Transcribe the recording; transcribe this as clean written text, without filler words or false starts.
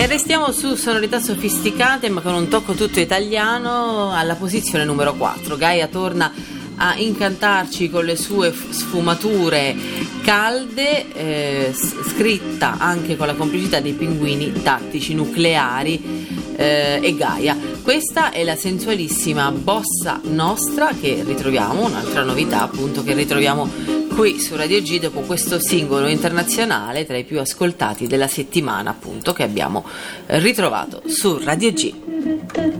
E restiamo su sonorità sofisticate ma con un tocco tutto italiano. Alla posizione numero 4 Gaia torna a incantarci con le sue sfumature calde, scritta anche con la complicità dei Pinguini Tattici Nucleari e Gaia. Questa è la sensualissima Bossa Nostra che ritroviamo, un'altra novità appunto che ritroviamo qui su Radio G dopo questo singolo internazionale tra i più ascoltati della settimana appunto che abbiamo ritrovato su Radio G.